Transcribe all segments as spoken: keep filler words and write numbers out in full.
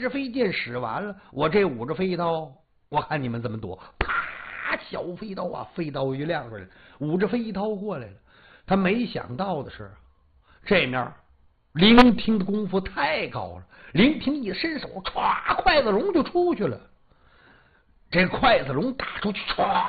只飞剑使完了，我这五只飞刀，我看你们怎么躲。啪，小飞刀啊，飞刀一亮出来，五只飞刀过来了。他没想到的是，这面凌平的功夫太高了，凌平一伸手，歘，筷子龙就出去了。这筷子龙打出去，歘，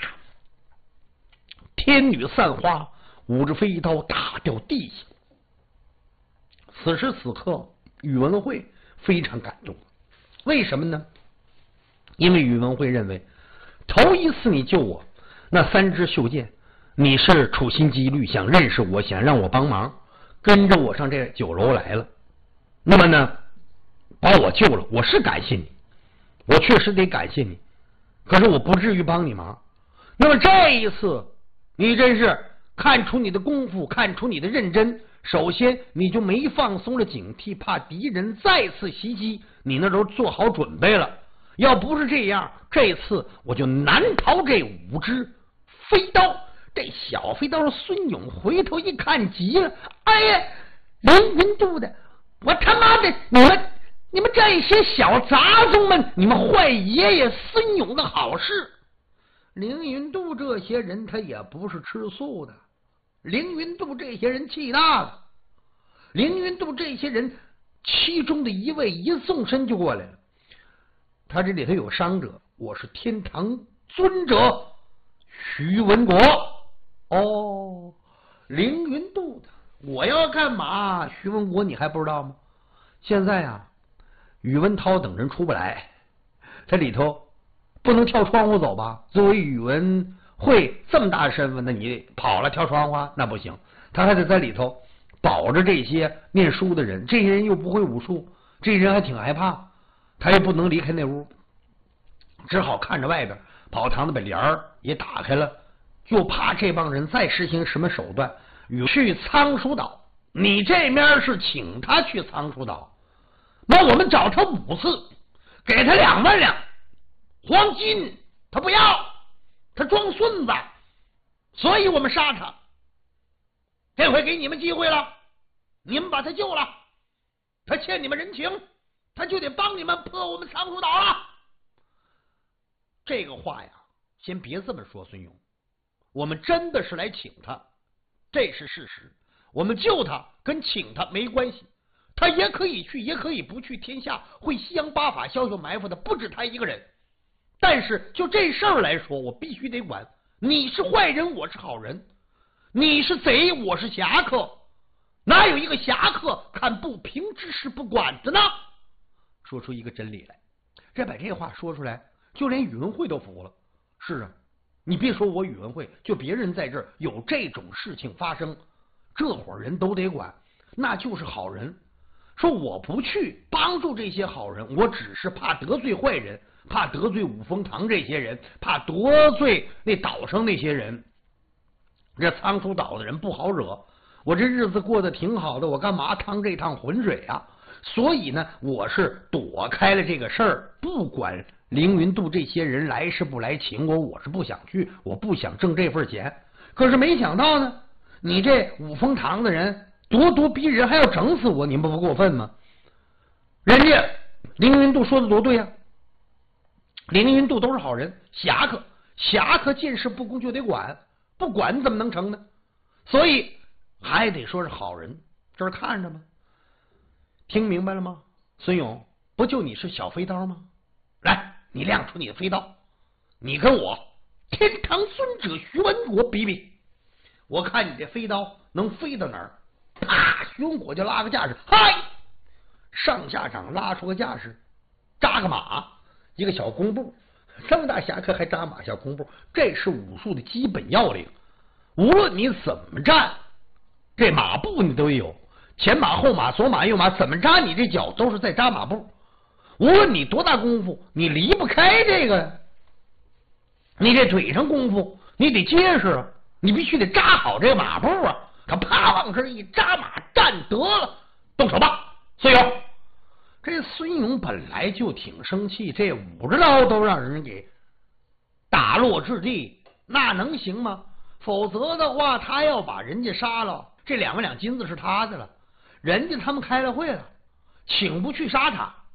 天女散花，五只飞刀打掉地下。此时此刻，宇文慧非常感动。为什么呢？因为宇文慧认为，头一次你救我那三支袖剑，你是处心积虑想认识我，想让我帮忙，跟着我上这酒楼来了。那么呢，把我救了，我是感谢你，我确实得感谢你。可是我不至于帮你忙。那么这一次，你真是看出你的功夫，看出你的认真。首先，你就没放松了警惕，怕敌人再次袭击，你那时候做好准备了。要不是这样，这次我就难逃这五只飞刀。这小飞刀孙勇回头一看，急了：“哎呀，凌云渡的，我他妈的，你们你们这些小杂种们，你们坏爷爷孙勇的好事！”凌云渡这些人他也不是吃素的。凌云渡这些人气大了，凌云渡这些人其中的一位一纵身就过来了。他这里头有伤者，我是天堂尊者徐文国。哦，凌云渡的，我要干嘛？徐文国你还不知道吗？现在啊，宇文涛等人出不来，这里头不能跳窗户走吧？作为宇文会这么大的身份，那你跑了跳窗户那不行，他还得在里头保着这些念书的人，这些人又不会武术，这些人还挺害怕，他也不能离开那屋，只好看着外边。跑堂的把帘儿也打开了，就怕这帮人再实行什么手段。去仓鼠岛，你这面是请他去仓鼠岛，那我们找他五次，给他两万两黄金，他不要，他装孙子，所以我们杀他。这回给你们机会了，你们把他救了，他欠你们人情，他就得帮你们破我们仓鼠岛了。这个话呀，先别这么说，孙勇，我们真的是来请他，这是事实。我们救他跟请他没关系，他也可以去，也可以不去。天下会西洋八法消消埋伏的不止他一个人。但是就这事儿来说，我必须得管。你是坏人，我是好人；你是贼，我是侠客。哪有一个侠客看不平之事不管的呢？说出一个真理来，这把这话说出来，就连宇文慧都服了。是啊，你别说我宇文慧，就别人在这儿有这种事情发生，这伙人都得管，那就是好人。说我不去帮助这些好人，我只是怕得罪坏人，怕得罪五峰堂这些人，怕得罪那岛上那些人。这仓鼠岛的人不好惹，我这日子过得挺好的，我干嘛趟这趟浑水啊？所以呢，我是躲开了这个事儿，不管凌云渡这些人来是不来请我，我是不想去，我不想挣这份钱。可是没想到呢，你这五峰堂的人咄咄逼人，还要整死我，你们不过分吗？人家凌云渡说的多对啊，凌云渡都是好人，侠客，侠客见事不公就得管，不管怎么能成呢？所以还得说是好人，这儿看着吗？听明白了吗？孙勇，不就你是小飞刀吗？来，你亮出你的飞刀，你跟我天堂尊者徐文国比比，我看你这飞刀能飞到哪儿。啪，徐文国就拉个架势，嗨，上下掌拉出个架势，扎个马，一个小弓步，这么大侠客还扎马小弓步，这是武术的基本要领。无论你怎么站，这马步你都有，前马后马左马右马，怎么扎你这脚都是在扎马步。无论你多大功夫，你离不开这个，你这腿上功夫你得结实啊，你必须得扎好这个马步啊。他啪往这一扎马，站得了，动手吧，孙勇。这孙勇本来就挺生气，这五十刀都让人给打落至地，那能行吗？否则的话，他要把人家杀了，这两万两金子是他的了。人家他们开了会了，请不去杀他，